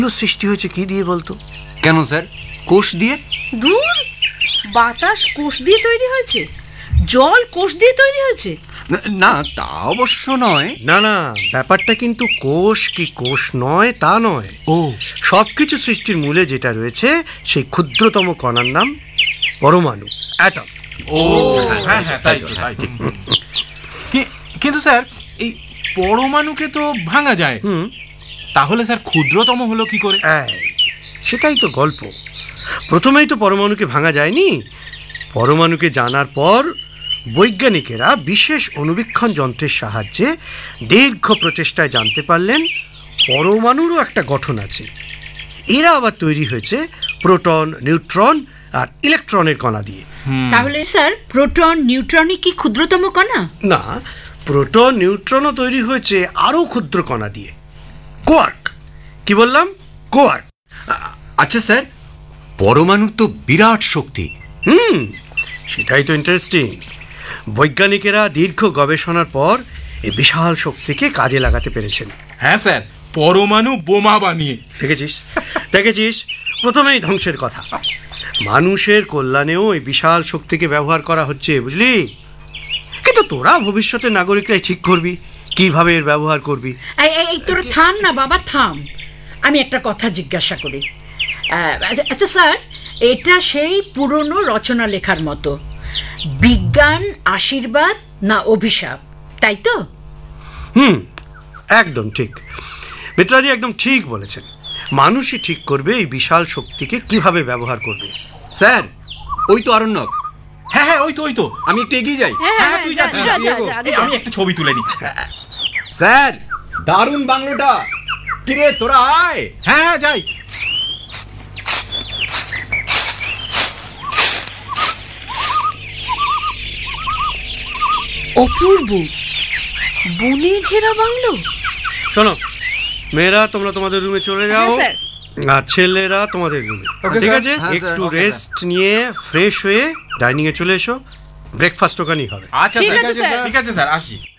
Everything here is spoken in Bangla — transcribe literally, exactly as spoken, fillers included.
সৃষ্টি হয়েছে কি দিয়ে বলতো? কেন স্যার, কোষ দিয়ে? দূর, বাতাস কোষ দিয়ে তৈরি হয়েছে, জল কোষ দিয়ে তৈরি হয়েছে। না, তা অবশ্য নয়। না না, ব্যাপারটা কিন্তু কোষ কি কোষ নয় তা নয়। ও, সবকিছু সৃষ্টির মূলে যেটা রয়েছে সেই ক্ষুদ্রতম কণার নাম পরমাণু, অ্যাটম। ও হ্যাঁ হ্যাঁ, তাই তো, তাই ঠিক। কিন্তু স্যার, এই পরমাণুকে তো ভাঙা যায়, হুম, তাহলে স্যার ক্ষুদ্রতম হলো কি করে? সেটাই তো গল্প। প্রথমেই তো পরমাণুকে ভাঙা যায়নি। পরমাণুকে জানার পর বৈজ্ঞানিকেরা বিশেষ অণুবীক্ষণ যন্ত্রের সাহায্যে দীর্ঘ প্রচেষ্টায় জানতে পারলেন পরমাণুরও একটা গঠন আছে। এরা আবার তৈরি হয়েছে প্রোটন, নিউট্রন আর ইলেকট্রনের কণা দিয়ে। তাহলে স্যার, প্রোটন নিউট্রনই কি ক্ষুদ্রতম কণা? না, প্রোটন নিউট্রনও তৈরি হয়েছে আরও ক্ষুদ্র কণা দিয়ে, কোয়ার্ক। কি বললাম? কোয়ার্ক। আচ্ছা স্যার, পরমাণু তো বিরাট শক্তি। হুম, সেটাই তো ইন্টারেস্টিং। বৈজ্ঞানিকেরা দীর্ঘ গবেষণার পর এই বিশাল শক্তিকে কাজে লাগাতে পেরেছেন। হ্যাঁ স্যার, পরমাণু বোমা বানিয়ে। দেখেছিস দেখেছিস প্রথমেই ধ্বংসের কথা। মানুষের কল্যাণেও এই বিশাল শক্তিকে ব্যবহার করা হচ্ছে, বুঝলি? কিন্তু তোরা ভবিষ্যতের নাগরিকরাই ঠিক করবি কিভাবে এর ব্যবহার করবি। এই এই তোরা থাম না বাবা, থাম। আমি একটা কথা জিজ্ঞাসা করি। আচ্ছা স্যার, এটা সেই পুরনো রচনা লেখার মতো, বিজ্ঞান আশীর্বাদ না অভিশাপ, তাই তো? হুম, একদম ঠিক। মিত্রাদি একদম ঠিক বলেছেন। মানুষই ঠিক করবে এই বিশাল শক্তিকে কিভাবে ব্যবহার করবে। স্যার, ওই তো আরণ্যক। হ্যাঁ হ্যাঁ, ওই তো ওই তো। আমি একটু এগিয়ে যাই। হ্যাঁ তুই যা, তুই যা। এই, আমি একটা ছবি তুলে নি। স্যার, দারুণ বাংলোটা। কিরে, তোরা আয়। হ্যাঁ হ্যাঁ, যাই। অপূর্ব, বনে ঘেরা বাংলো। শোনো মেয়েরা, তোমরা তোমাদের রুমে চলে যাও, হ্যাঁ, স্যার। আর ছেলেরা তোমাদের রুমে। ওকে, ঠিক স্যার। আছে, হ্যাঁ, স্যার, একটু ওকে, রেস্ট নিয়ে ফ্রেশ হয়ে ডাইনিং এ চলে এসো। ব্রেকফাস্ট ওখানেই হবে। আচ্ছা ঠিক স্যার, আছে, স্যার। ঠিক আছে স্যার, আসি।